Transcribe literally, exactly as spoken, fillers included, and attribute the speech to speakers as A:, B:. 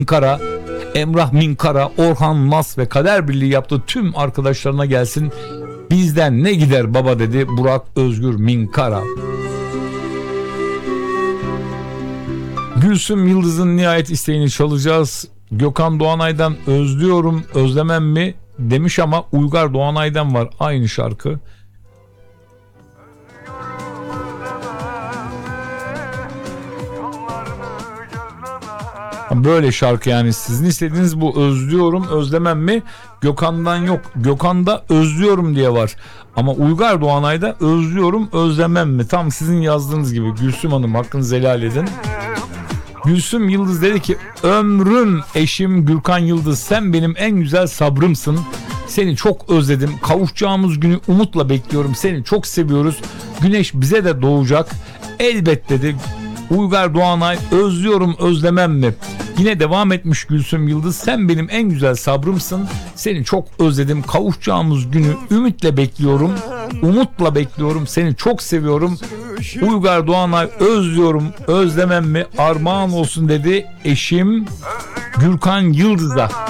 A: Minkara, Emrah Minkara, Orhan Mas ve Kader Birliği yaptığı tüm arkadaşlarına gelsin. Bizden ne gider baba dedi Burak Özgür Minkara. Gülsüm Yıldız'ın nihayet isteğini çalacağız. Gökhan Doğanay'dan özlüyorum özlemem mi demiş ama Uygar Doğanay'dan var aynı şarkı. Böyle şarkı yani sizin istediğiniz bu özlüyorum özlemem mi Gökhan'dan yok. Gökhan'da özlüyorum diye var. Ama Uygar Doğanay'da özlüyorum özlemem mi tam sizin yazdığınız gibi. Gülsüm Hanım hakkınızı helal edin. Gülsüm Yıldız dedi ki ömrüm eşim Gürkan Yıldız sen benim en güzel sabrımsın. Seni çok özledim. Kavuşacağımız günü umutla bekliyorum. Seni çok seviyoruz. Güneş bize de doğacak. Elbet dedi. Uygar Doğanay özlüyorum özlemem mi? Yine devam etmiş Gülsüm Yıldız. Sen benim en güzel sabrımsın. Seni çok özledim. Kavuşacağımız günü ümitle bekliyorum. Umutla bekliyorum. Seni çok seviyorum. Uygar Doğanay özlüyorum özlemem mi? Armağan olsun dedi eşim Gürkan Yıldız'a.